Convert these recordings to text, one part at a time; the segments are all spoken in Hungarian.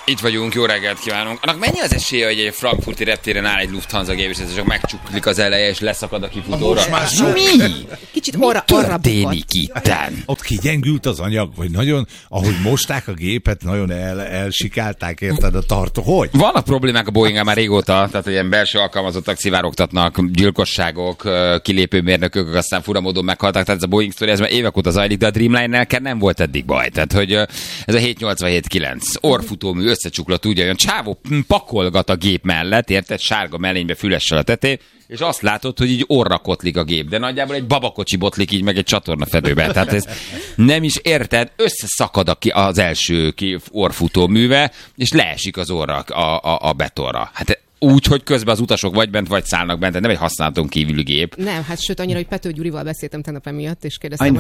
Itt vagyunk, jó reggelt kívánunk. Annak mennyi az esélye, hogy egy frankfurti reptéren áll egy Lufthansa gép, és ez csak megcsuklik az eleje, és leszakad a kifutóra? Mi? Kicsit Mi történik itten? Ott kigyengült az anyag, vagy nagyon, ahogy mosták a gépet, nagyon elsikálták, érted a tartó. Hogy? Vannak problémák a Boeing-el már régóta, tehát ilyen belső alkalmazottak szivárogtatnak, gyilkosságok, kilépőmérnökök, aztán furamódon meghaltak, tehát ez a Boeing sztori, ez már évek óta zajlik, de a Dreamliner-nel nem volt eddig baj. Tehát, hogy ez a 787-9 orrfutómű összecsuklott, úgy olyan csávó pakolgat a gép mellett, érted, sárga mellénybe fülessel a tetején, és azt látod, hogy így orra kotlik a gép, de nagyjából egy babakocsi botlik így meg egy csatornafedőbe. Tehát ez nem is érted, összeszakad az első orrfutóműve, és leesik az orra a betonra. Hát úgy, hogy közben az utasok vagy bent, vagy szállnak bent, nem egy használaton kívüli gép. Nem, hát sőt, annyira, hogy Pető Gyurival beszéltem tegnap emiatt, és kérdeztem,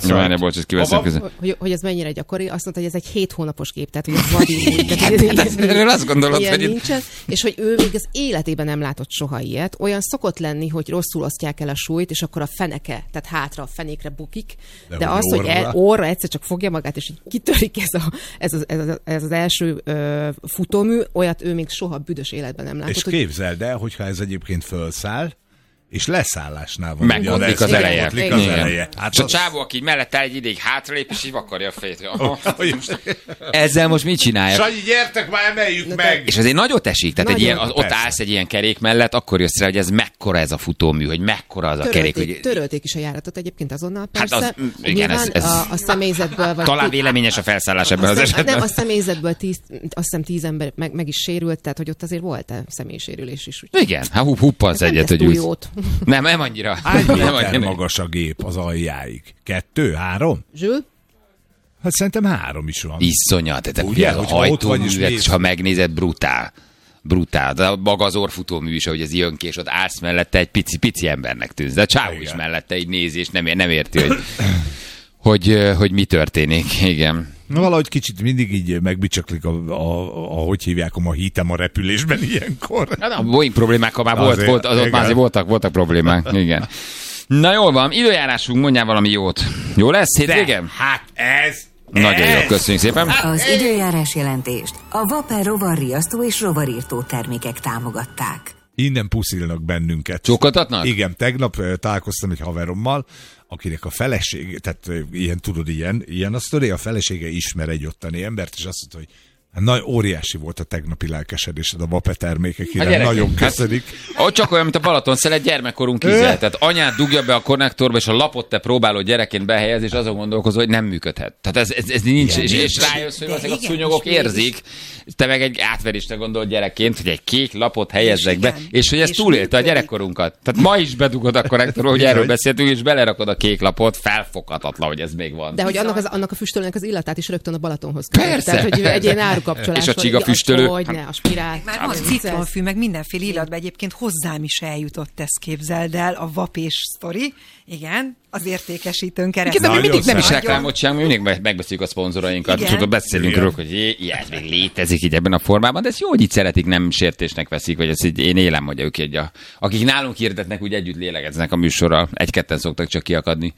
hogy ez mennyire gyakori. Azt mondta, hogy ez egy 7 hónapos gép, tehát hogy ez vadi. Erről azt gondolod, hogy nincsen, és hogy ő még az életében nem látott soha ilyet. Olyan szokott lenni, hogy rosszul osztják el a súlyt, és akkor a feneke, tehát hátra a fenékre bukik. De az, hogy orra egyszer csak fogja magát, és kitörik ez az első futómű, olyat ő még soha büdös életben nem látott. És képzeld el, hogyha ez egyébként fölszáll, és leszállásnál van. Megkotlik az eleje. Hát és a csávó, aki mellett egy ideig hátralép, és így vakarja a fejét. Ezzel most mit csinálja? Sanyi, gyertek már, emeljük meg! És azért nagyot esik, tehát egy ilyen, ott állsz egy ilyen kerék mellett, akkor jössz rá, hogy ez mekkora ez a futómű, hogy mekkora az a kerék. Törölték is a járatot egyébként azonnal, persze. Hát az, igen, ez a személyzetből... Talán véleményes a felszállás ebben az esetben. Nem, a személyzetből azt hiszem 10 ember meg is sérült, tehát hogy ott azért volt személysérülés is. Igen, huppansz egyet, hogy ülsz. Nem annyira. Hány méter magas a gép az aljáig? 2, 3? Zsül? Hát szerintem 3 is van. Iszonyat. Tehát a hajtóművet, ha megnézed, brutál. De maga az orrfutómű is, ahogy ez jön ki, és ott állsz mellette, egy pici embernek tűnsz. De a csávó is mellette egy nézi, és nem érti, hogy mi történik. Igen. Na, valahogy kicsit mindig így megbicsaklik hogy hívják, a hitem a repülésben ilyenkor. A Boeing problémák, ha már voltak problémák. Igen. Na jól van, időjárásunk, mondjál valami jót. Jó lesz hétvégén? Hát ez... Nagyon jó, köszönjük szépen. Az időjárás jelentést a Vaper rovarriasztó és rovarírtó termékek támogatták. Innen puszilnak bennünket. Csókoltatnak? Igen, tegnap találkoztam egy haverommal, akinek a felesége, tehát ilyen a sztori, a felesége ismer egy ottani embert, és azt mondta, hogy nagy óriási volt a tegnapi lelkesedésed a Vape termékek iránt. Nagyon köszönik. Ott csak olyan, mint a Balaton-szelet gyermekkorunk íze. Tehát anyád dugja be a konnektorba, és a lapot te próbálod gyerekként behelyezni, és azon gondolkozol, hogy nem működhet. Tehát ez nincs. És rájössz, hogy ezek a szúnyogok érzik. Te meg egy átverésre gondolod gyerekként, hogy egy kék lapot helyezzek be, és hogy ez túlélte a gyerekkorunkat. Tehát ma is bedugod a konnektorba, hogy erről beszéltünk, és belerakod a kék lapot, felfoghatatlan, hogy ez még van. De hogy annak a füstölőnek az illatát is rögtön a Balatonhoz kell. Persze. Tehát, hogy egy ilyen árukapcsolás. És a csigafüstölő. A spirál. Már van citromfű, meg mindenféle illatban, egyébként hozzám is eljutott, ezt képzeld el, a vapés sztori. Igen, az értékesítőn keresztül. Mi mindig nem is reklámot csinálunk, mi mindig megbeszéljük a szponzorainkat. Tudod, beszélünk róla, hogy ez még létezik így ebben a formában, de ezt jó, hogy így szeretik, nem sértésnek veszik, vagy ezt így én élem, hogy ők akik nálunk hirdetnek, úgy együtt lélegeznek a műsorral. Egy-ketten szoktak csak kiakadni.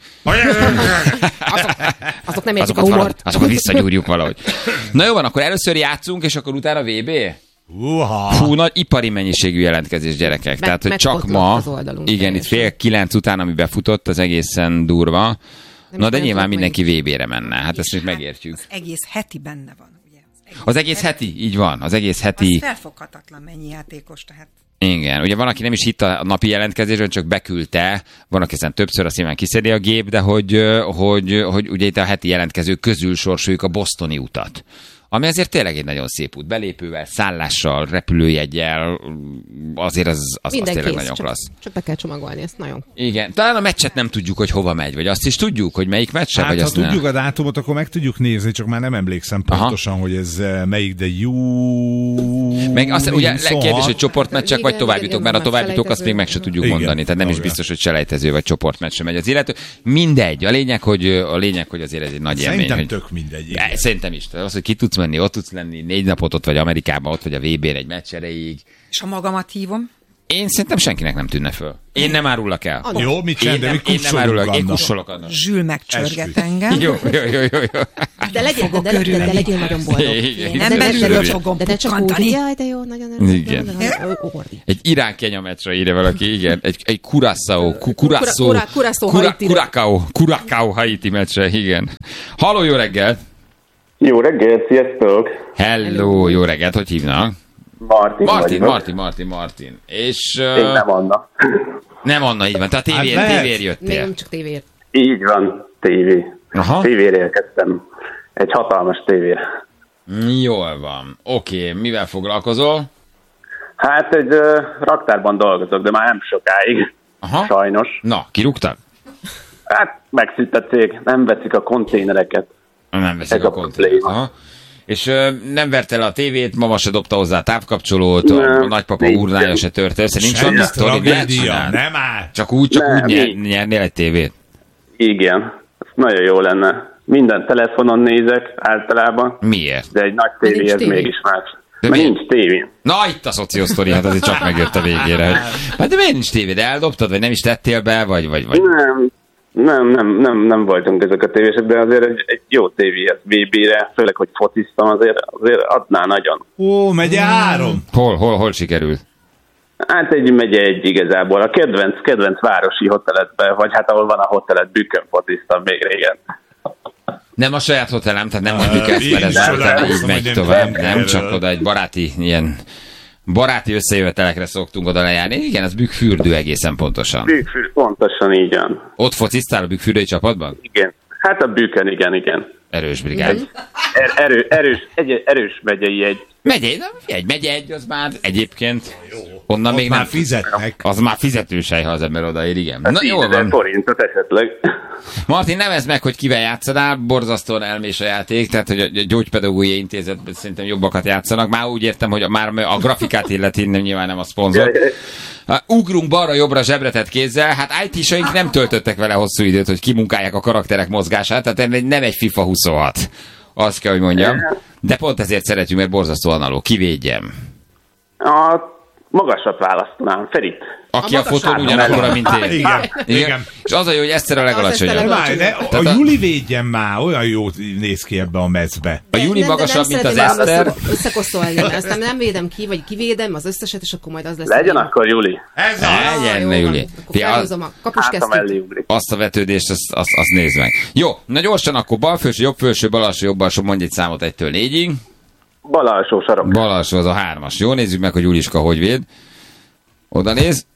Azok nem értik a humort. Azokat visszagyúrjuk valahogy. Na jó van, akkor először játszunk, és akkor utána VB? Fú, nagy ipari mennyiségű jelentkezés, gyerekek. Tehát, hogy csak ma, igen, itt 8:30 után, ami befutott, az egészen durva. Na, de nyilván mindenki VB-re menne. Hát ezt még megértjük. Az egész heti benne van, ugye? Az egész heti, így van. Az egész heti. Az felfoghatatlan mennyi játékos, tehát. Igen, ugye van, aki nem is hitt a napi jelentkezésben, csak beküldte, van, aki aztán többször azt nyilván kiszedi a gép, de hogy ugye itt a heti jelentkező közül sorsoljuk a bostoni utat. Ami azért tényleg egy nagyon szép út. Belépővel, szállással, repülőjeggyel, azért az tényleg nagyon klassz. Csak be kell csomagolni, ezt nagyon. Igen, talán a meccset nem tudjuk, hogy hova megy, vagy azt is tudjuk, hogy melyik meccse, hát, vagy ha azt tudjuk a dátumot, akkor meg tudjuk nézni, csak már nem emlékszem pontosan, hogy ez melyik, de meg azt ugye kérdés, hogy csoportmeccsek, vagy továbbjutók, mert a továbbjutók azt még meg se tudjuk mondani, tehát nem is biztos, hogy selejtező vagy csoportmeccs sem megy az illető. Mindegy, a lényeg, hogy azért ez egy nagy élmény. Szerintem tök mindegy. Szerintem is. Az, hogy ki tudsz menni, ott tudsz lenni 4 napot ott vagy Amerikában, ott vagy a VB-n egy meccs erejéig. És ha magamat hívom? Én szerintem senkinek nem tűnne föl. Én nem árulok el. Jó, mit csinál, de Én nem árulok, én kussolok annak. Zsül megcsörget engem. Jó. De legyél nagyon boldog. Nem belülről fogom de ne csak úgy, pukkantani. jaj, de jó, nagyon Igen. Egy Irán Kenya meccsre írja valaki, igen. Egy Curacao Haiti meccsre, igen. Halló, jó reggelt! Jó reggelt, sziasztok! Hello, jó reggelt, hogy hívnak? Martin. És... Én nem Anna. Nem Anna, így van. Tehát tévéért jöttél. Nem csak tévéért. Így van, tévé. Aha. Tévére érkeztem. Egy hatalmas tévére. Jól van. Oké, mivel foglalkozol? Hát egy raktárban dolgozok, de már nem sokáig. Aha. Sajnos. Na, kirúgtad? Hát megszűnt a cég, nem veszik a konténereket. Nem veszik Ez a a konténert. probléma. Aha. És nem verte le a tévét, mama se dobta hozzá a távkapcsolót, a Nem, nagypapa nincs. urnája se törte össze. Nincs Semmi olyan sztori, ne tragédia, csináld. nem áll. Csak úgy Nem, nyernél egy tévét. Igen, ez nagyon jó lenne. Minden telefonon nézek általában, Miért? de egy nagy nincs tévéhez tévé. mégis más. De Mert miért? nincs tévé. Na, itt a szociosztori, hát azért csak megjött a végére. Hát de miért nincs tévéd? Eldobtad, vagy nem is tettél be, vagy... Nem voltunk ezek a tévések, de azért egy jó tévé, ez VB-re, főleg, hogy fociztam, azért adná nagyon. Ó, megye 3. Hol sikerült? Hát egy megye egy igazából. A kedvenc városi hoteletben, vagy hát ahol van a hotelet, Bükkön fociztam még régen. Nem a saját hotelem, tehát nem mondjuk ezt, mert ez Én is utána így csodálkozom, megy hogy tovább. nem Nem, csak erről. oda egy baráti összejövetelekre szoktunk oda lejárni. Igen, az Bükkfürdő egészen pontosan. Bükkfürd, pontosan így van. Ott fociztál a bükkfürdői csapatban? Igen. Hát a Bükkön, igen. Erős brigád. Erős megyei egy. Megye egy, az már egyébként onnan Ott még már nem. fizetnek. Az már fizetős hely, ha az ember odaér, igen. Hát Na 10 jól 000 van. forintot esetleg. Martin, nevezd meg, hogy kivel játszanál, borzasztóan elmés a játék, tehát hogy a gyógypedagógiai intézetben szerintem jobbakat játszanak. Már úgy értem, hogy már a grafikát illeti, nyilván nem a szponzor. Ugrunk balra-jobbra zsebretett kézzel, hát IT-saink nem töltöttek vele hosszú időt, hogy kimunkálják a karakterek mozgását, tehát nem egy FIFA 26. Azt kell, hogy mondjam. De pont ezért szeretjük, mert borzasztó analóg. Kivédjem. A magasat választanám, Ferit. Aki a fotón ugyanakkora, mint én. Igen. És az a jó, hogy egyszer a legalacsonyabb. Várj, de a Juli védjen már, olyan jó néz ki ebbe a mezbe. A Juli magasabb, mint az Eszter. Összekoszolni, aztán nem védem ki, vagy kivédem az összeset, és akkor majd az lesz. Legyen akkor Juli. Ez az. Legyen, Juli. Akkor felhozom a Hátam mellé kapuskesztyűt. ugrik. Azt a vetődést, azt nézd meg. Jó, na gyorsan akkor bal felső, jobb felső, bal alsó, jobb alsó, mondj egy számot 1-től 4-ig. Bal alsó sarok. Bal alsó az a 3-as. Jó, nézzük meg, hogy Juliska hogy véd. Oda néz.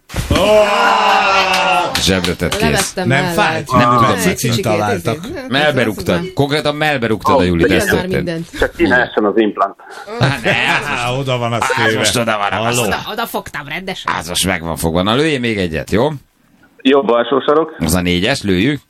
Zsebretett kész. Levettem Nem mellett. fájt? Nem tudom, Egy cicin kicsikét, találtak. Melbe rúgtad. Konkrétan melbe rúgtad a Julit, Tudod ezt már történt. mindent. Csak kinehessen az implant. Á, oda van az téve. most oda van, Halló? Oda fogtam rendesen. Az most meg van fogva. Na lőjél még egyet, jó? Jobb alsó sarok. Az a 4-es, lőjük.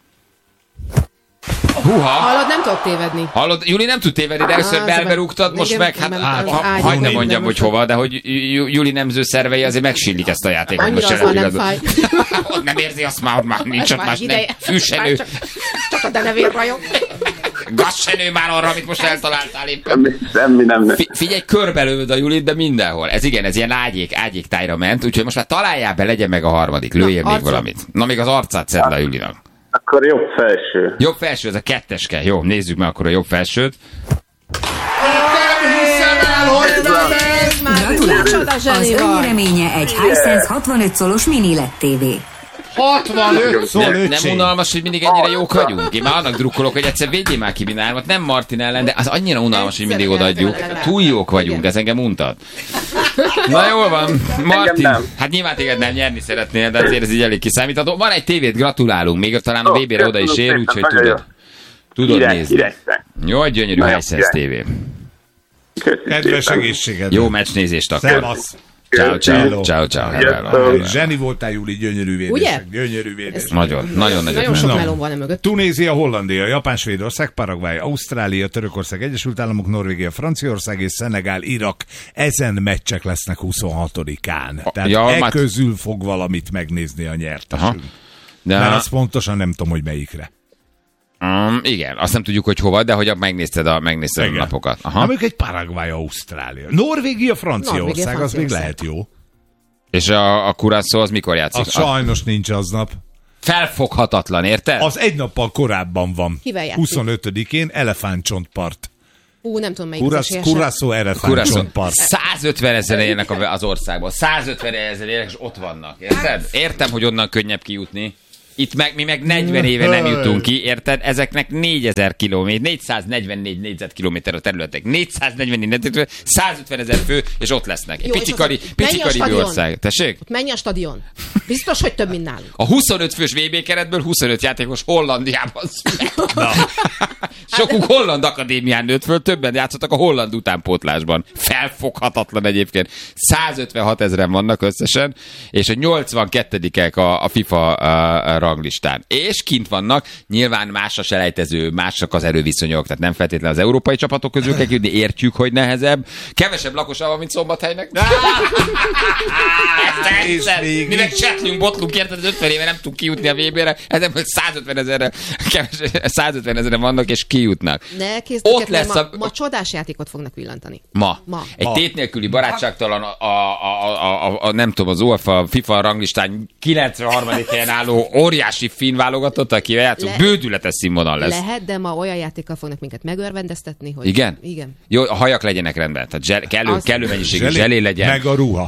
Húha! Hallod, nem tudok tévedni. Hallod, Juli nem tud tévedni, de először az belbe a- rúgtad, most igen, meg, hát nem, az ágy- hagyd ne nem, mondjam, nem, hogy hova, de hogy Juli nemző szervei azért megsillik ezt a játékot. Annyira most az se már nem lehet fáj. igazad. Nem érzi azt már nincs ott Már más, nem. ideje. Fűsenő, Csak a denevér rajong. gazsenő már arra, amit most eltaláltál éppen. Semmi nem. Figyelj, körbelőd a Julit, de mindenhol. Ez igen, ez ilyen ágyék tájra ment, úgyhogy most már találjál be, legyen meg a harmadik. Lőjél még arcon. valamit. Na, még az arcát szedd le a Julinak. Akkor jobb felső. Jobb felső, ez a 2-eske. Jó, nézzük meg akkor a jobb felsőt. Ez már Gratulálunk! micsoda Az zseni vagy. önnyereménye egy Hisense 65 szolos mini LED TV. 65 szól, Nem öcsém. unalmas, hogy mindig ennyire jók vagyunk? Én már annak drukkolok, hogy egyszer védjél már ki Minármat, nem Martin ellen, de az annyira unalmas, hogy mindig odaadjuk. Túl jók vagyunk, ez engem untat. Na jól van, Martin, nem. hát nyilván téged nem nyerni szeretnél, de azért ez így elég kiszámítható. Van egy tévét, gratulálunk, még talán a VB-re oda is ér, úgyhogy tudod nézni. Jó, gyönyörű Nagyon Hisense király. TV. Kedves egészséged. Jó meccsnézést akkor. Szevasz. Ciao, ciao, Hello. ciao, ciao. Zseni voltál, Juli, gyönyörű Ugye? védések. Gyönyörű védések. Nagyon Nagyon nagyot sok ment. melón van mögött. Tunézia, Hollandia, Japán, Svédország, Paraguay, Ausztrália, Törökország, Egyesült Államok, Norvégia, Franciaország és Szenegál, Irak. Ezen meccsek lesznek 26-án. Tehát ja, közül fog valamit megnézni a Aha. nyertesünk. De Mert azt pontosan nem tudom, hogy melyikre. igen, azt nem tudjuk, hogy hova, de hogy megnézted a napokat. Ha Aha. mondjuk egy Paraguay, Ausztrália. Norvégia, Franciaország, az még Franciaország. lehet jó. És a Curaçao az mikor játszik? Az sajnos nincs aznap. Felfoghatatlan, érted? Az egy nappal korábban van. Kivel játszik? 25-én Elefántcsontpart. Nem tudom, melyik az esélyese. Curaçao Elefántcsontpart. 150 000 élnek az országban. 150 000 élnek, és ott vannak. Érted? Értem, hogy onnan könnyebb kijutni. Itt mi meg 40 éve nem jutunk ki, érted? Ezeknek 4000 kilométer, 444 négyzetkilométer a területek. 444 négyzetkilométer, 150 000 fő, és ott lesznek. Egy pici karibi ország. Tessék? Ott menj a stadion. Biztos, hogy több, mint nálunk. A 25 fős VB keretből 25 játékos Hollandiában született. Sokuk holland akadémián nőtt föl, többen játszottak a holland utánpótlásban. Felfoghatatlan egyébként. 156 000 vannak összesen, és a 82-ek a FIFA ranglistán. És kint vannak, nyilván más a selejtező, másak az erőviszonyok, tehát nem feltétlenül az európai csapatok közül kell kijutni, értjük, hogy nehezebb. Kevesebb lakosa van, mint Szombathelynek. Mi meg csetlünk, botlunk, érted, 50 éve nem tudunk kijutni a VB-re, ezen 150 000 vannak, és kijutnak. Ne készülök, ott lesz ma csodás játékot fognak villantani. Ma. Egy tét nélküli barátságtalan nem tudom, az UEFA FIFA ranglistán 93. helyen álló óriási finn válogatott, akivel játszunk, bődületes színvonal lesz. Lehet, de ma olyan játékkal fognak minket megörvendeztetni, hogy... Igen? Igen. Jó, a hajak legyenek rendben. Tehát kellő mennyiségű zselé legyen. Meg a ruha.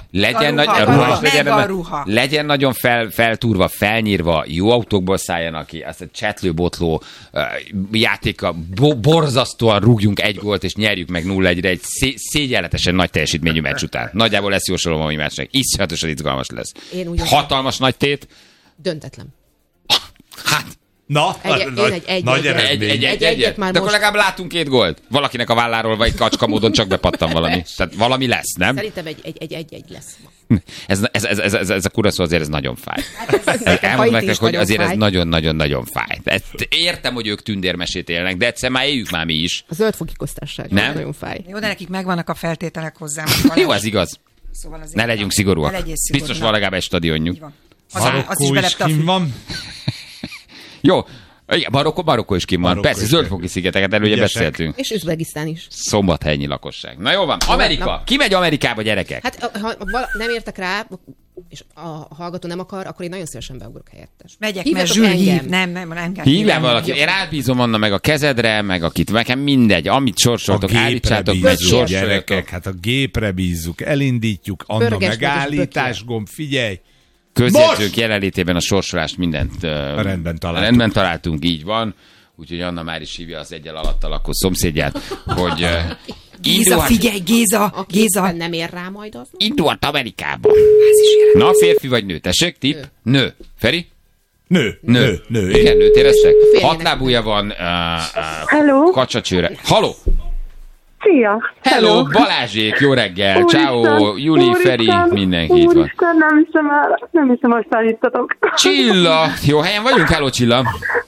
Legyen nagyon feltúrva, felnyírva, jó autókból szálljanak ki, azt a csetlő-botló játéka, borzasztóan rúgjunk egy gólt, és nyerjük meg 0-1-re egy szégyenletesen nagy teljesítményű meccs után. Nagyjából lesz jósolom a mai meccsnek. Iszonyatosan izgalmas lesz. Hatalmas nagy tét. Döntetlen. Hát, nagy eredmény. Egyet már de akkor legalább látunk 2 gólt. Valakinek a válláról vagy kacska módon csak bepattan valami. Tehát valami lesz, nem? Szerintem egy lesz. Ez a Curaçao azért ez nagyon fáj. Elmondom nektek, hogy azért ez nagyon-nagyon-nagyon fáj. Értem, hogy ők tündérmesét élnek, de egyszer már éljük már mi is. A Zöldfoki Köztársaság nagyon fáj. Jó, de nekik megvannak a feltételek hozzá. Jó, ez igaz. Szóval ne legyünk szigorúak. Biztos van legalább egy stadionjuk. Az is belepte van. Jó. Igen, Marokkó is kim van. Persze, Zöldfoki szigeteket előre beszéltünk. És Üzbegisztán is. Szombathelyi lakosság. Na jó van, Amerika. Ki megy Amerikába, gyerekek? Hát, ha nem értek rá, és a hallgató nem akar, akkor én nagyon szívesen beugrok helyettes. Megyek, mert Zsül hív. Nem kell. Hívjál valaki. Én rábízom Anna meg a kezedre, meg akit nekem mindegy. Amit sorsoltok, állítsátok meg, sorsoltok. Gyerekek, hát a gépre bízzuk, elindítjuk. Anna megállítás gomb, figyelj. Közjegyzők jelenlétében a sorsolást mindent rendben találtunk, így van. Úgyhogy Anna már is hívja az egyel alatta lakó szomszédját, hogy Géza, figyelj, Géza. Nem ér rá majd az? Indulhat Amerikába. Na, férfi vagy nő? Tessék, tipp? Nő. Feri? Nő. Igen, nőt éreztek? 6 lábúja van, kacsacsőre. Halló! Szia! Hello, Balázsék, jó reggel! Ciao, Juli, Feri, mindenki itt van. Úristen, nem hiszem, hogy felhívtatok. Csilla! Jó helyen vagyunk? Hello, Csilla!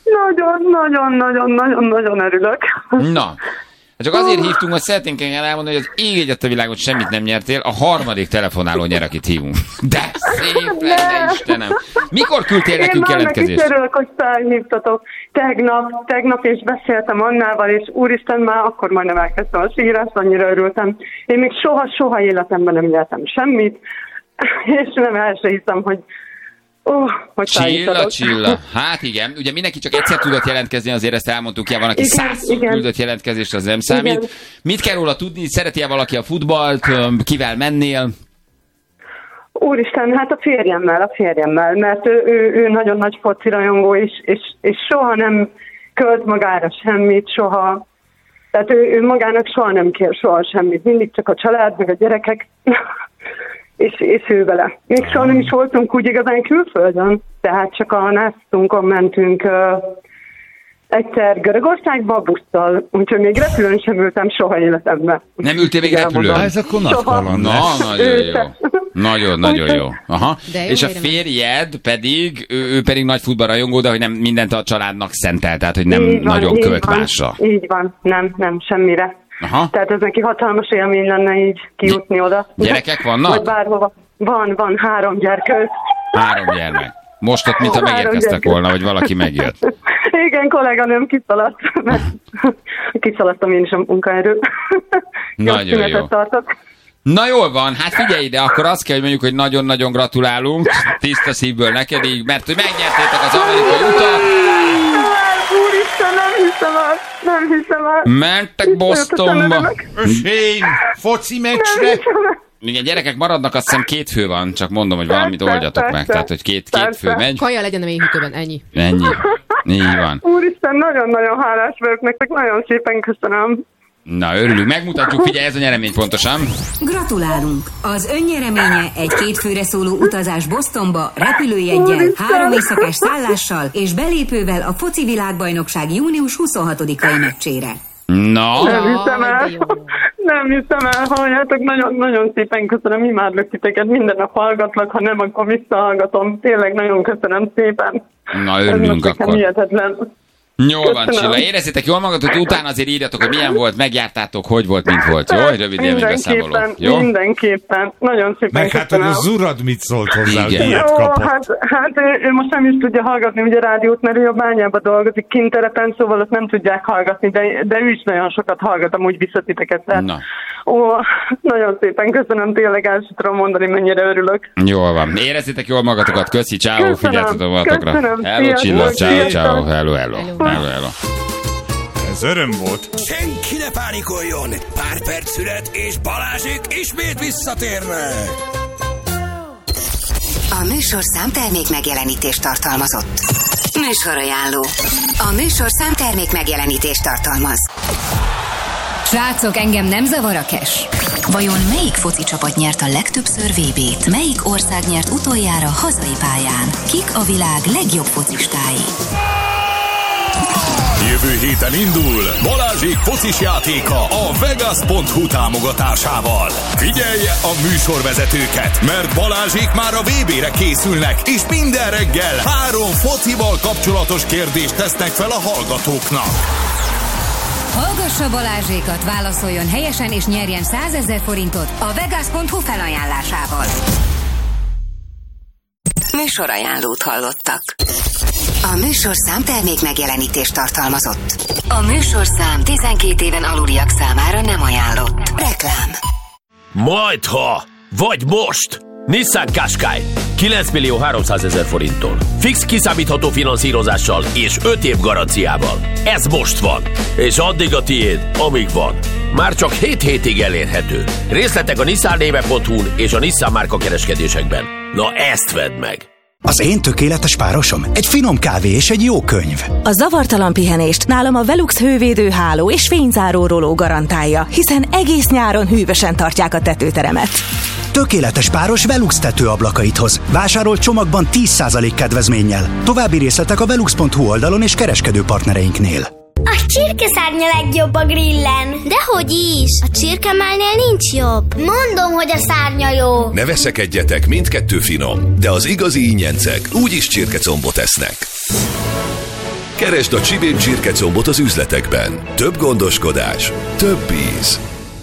Nagyon örülök. Na, csak azért hívtunk, hogy szeretnénk elmondani, hogy az ég egyet a világon semmit nem nyertél, a 3. telefonáló nyer, akit hívunk. De szép lenne, Istenem! Mikor küldtél nekünk jelentkezést? Én már örülök, hogy felhívtatok. Tegnap és beszéltem Annával, és úristen, már akkor majdnem elkezdtem a sírást, annyira örültem. Én még soha életemben nem nyertem semmit, és nem el se hiszem, hogy Csilla. Hát igen, ugye mindenki csak egyszer tudott jelentkezni, azért ezt elmondtuk, van, aki 100 küldött jelentkezést, az nem számít. Igen. Mit kell róla tudni? Szereti-e valaki a futballt? Kivel mennél? Úristen, hát a férjemmel, mert ő nagyon nagy foci rajongó is, és soha nem költ magára semmit, soha. Tehát ő magának soha nem kér soha semmit, mindig csak a család, meg a gyerekek. És ő vele. Még soha nem is voltunk úgy igazán külföldön, tehát csak a násztunkon mentünk egyszer Görögországba busszal, úgyhogy még repülőn sem ültem soha életemben. Nem ültél még repülőn? Ez akkor nagy kaland. Nagyon jó. Aha. És a férjed pedig, ő pedig nagy futballrajongó, de hogy nem mindent a családnak szentel, tehát hogy nem nagyon költ másra. Így van, nem, semmire. Aha. Tehát ez neki hatalmas élmény lenne így kijutni oda. Gyerekek vannak? Vagy bárhova. Van 3 gyerkőt. 3 gyermek. Most ott mintha megérkeztek volna, hogy valaki megjött. Igen, kolléganőm kiszaladt. Kiszaladtam én is a munkaerő. Nagyon jó. Tartott. Na jól van, hát figyelj ide, akkor azt kell, hogy mondjuk, hogy nagyon-nagyon gratulálunk, tiszta szívből neked, mert hogy megnyertétek az amerikai utat. Úristen, nem hiszem el. Mentek Bostonba. Ösém, foci meccsre. Igen, gyerekek maradnak, azt hiszem 2 fő van, csak mondom, hogy valamit oldjatok meg. Tehát, hogy két fő megy. Kaja legyen a mélyhűtőben, ennyi. Így van. Úristen, nagyon-nagyon hálás vagyok nektek, nagyon szépen köszönöm. Na, örülünk, megmutatjuk, figyelj, ez a nyeremény pontosan. Gratulálunk! Az önnyereménye egy 2 főre szóló utazás Bostonba, repülőjeggyel, 3 éjszakás szállással és belépővel a foci világbajnokság június 26-ai meccsére. Na. Nem hiszem el, halljátok, nagyon szépen köszönöm, imádlak titeket, minden nap hallgatlak, ha nem, akkor visszahallgatom. Tényleg nagyon köszönöm szépen. Na, örülünk akkor. Hihetetlen. Jól van, Csilla. Érezzétek jól magatok, hogy utána azért írjatok, hogy milyen volt, megjártátok, hogy volt, mint volt. Jó, hogy rövid élménybeszámoló. Jó? Mindenképpen. Nagyon szépen meg köszönöm. hát, hogy az urad mit szólt hozzá, hogy Igen. ilyet kapott. Hát ő most nem is tudja hallgatni ugye rádiót, mert ő a Bányában dolgozik kinterepen, szóval ott nem tudják hallgatni, de ő is nagyon sokat hallgat, amúgy visszatiteket. Na. Nagyon szépen köszönöm, tényleg el sem tudom mondani, mennyire örülök. Jól van. Érezzétek jól magatokat. Köszi, ciao, figyeljetek magatokra. Köszönöm. Hello, Csilla, ciao, hello. Ez öröm volt. Senki ne pánikoljon! Pár perc szület, és Balázsék ismét visszatérnek! A műsorszám termék megjelenítést tartalmazott. Műsorajánló. A műsorszám termék megjelenítést tartalmaz. Srácok, engem nem zavar a cash. Vajon melyik foci csapat nyert a legtöbbször VB-t? Melyik ország nyert utoljára hazai pályán? Kik a világ legjobb focistái? Jövő héten indul Balázsék focis játéka a Vegas.hu támogatásával. Figyelje a műsorvezetőket, mert Balázsék már a VB-re készülnek, és minden reggel 3 focival kapcsolatos kérdést tesznek fel a hallgatóknak. Hallgassa Balázsékat, válaszoljon helyesen és nyerjen 100 000 forintot a Vegas.hu felajánlásával. Műsorajánlót hallottak. A műsorszám termék megjelenítést tartalmazott. A műsorszám 12 éven aluliak számára nem ajánlott. Reklám. Majdha, vagy most! Nissan Qashqai 9.300.000 forinttól. Fix kiszámítható finanszírozással és 5 év garanciával. Ez most van, és addig a tiéd, amíg van. Már csak 7 hétig elérhető. Részletek a nissannéve.hu-n és a Nissan márka kereskedésekben. Na ezt vedd meg! Az én tökéletes párosom egy finom kávé és egy jó könyv. A zavartalan pihenést nálam a Velux hővédő háló és fényzáró róló garantálja, hiszen egész nyáron hűvösen tartják a tetőteremet. Tökéletes páros Velux tetőablakait hoz. Vásárolt csomagban 10% kedvezménnyel. További részletek a velux.hu oldalon és kereskedő partnereinknél. A csirkeszárnya legjobb a grillen. Dehogy is! A csirkemálnél nincs jobb. Mondom, hogy a szárnya jó. Ne veszekedjetek, mindkettő finom, de az igazi ingyencek úgyis csirkecombot esznek. Keresd a Csibén csirkecombot az üzletekben. Több gondoskodás, több íz.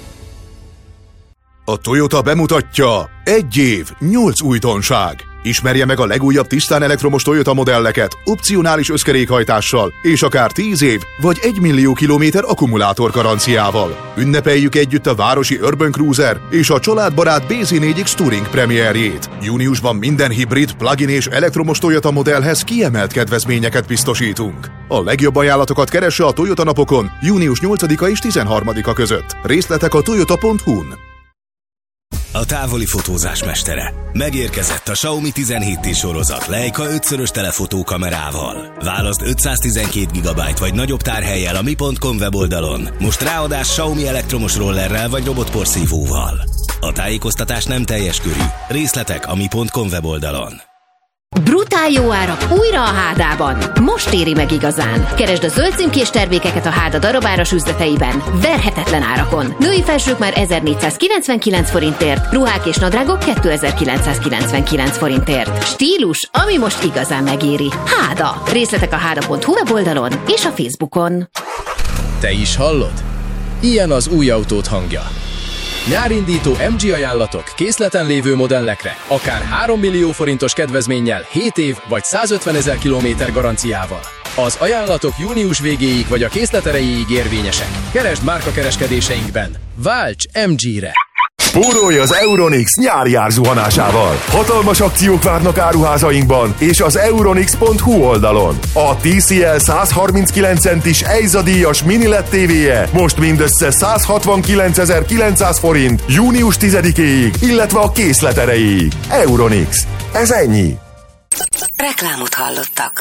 A Toyota bemutatja 1 év, 8 újdonság. Ismerje meg a legújabb tisztán elektromos Toyota modelleket, opcionális összkerékhajtással, és akár 10 év, vagy 1 millió kilométer akkumulátor garanciával. Ünnepeljük együtt a városi Urban Cruiser és a családbarát BZ4X Touring premierjét. Júniusban minden hibrid, plug-in és elektromos Toyota modellhez kiemelt kedvezményeket biztosítunk. A legjobb ajánlatokat keresse a Toyota napokon június 8-a és 13-a között. Részletek a toyota.hu-n. A távoli fotózás mestere. Megérkezett a Xiaomi 17T sorozat Leica 5-szörös telefotó kamerával. Válaszd 512 GB vagy nagyobb tárhellyel a mi.com weboldalon. Most ráadás Xiaomi elektromos rollerrel vagy robotporszívóval. A tájékoztatás nem teljes körű. Részletek a mi.com weboldalon. Brutál jó árak újra a Hádában. Most éri meg igazán. Keresd a zöld címkés termékeket a Háda darabáras üzleteiben. Verhetetlen árakon. Női felsők már 1499 forintért, ruhák és nadrágok 2999 forintért. Stílus, ami most igazán megéri. Háda. Részletek a háda.hu weboldalon és a Facebookon. Te is hallod? Ilyen az új autót hangja. Nyárindító MG ajánlatok készleten lévő modellekre, akár 3 millió forintos kedvezménnyel 7 év vagy 150 000 kilométer garanciával. Az ajánlatok június végéig vagy a készlet erejéig érvényesek. Keresd márkakereskedéseinkben. Válts MG-re! Spórolj az Euronix nyári árzuhanásával. Hatalmas akciók várnak áruházainkban és az euronix.hu oldalon. A TCL 139 centis EIZA-díjas mini LED TV-je most mindössze 169.900 forint június 10-éig, illetve a készlet erejéig. Euronix. Ez ennyi. Reklámot hallottak.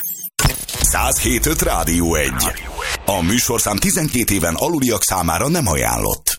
107.5 Rádió 1. A műsorszám 12 éven aluliak számára nem ajánlott.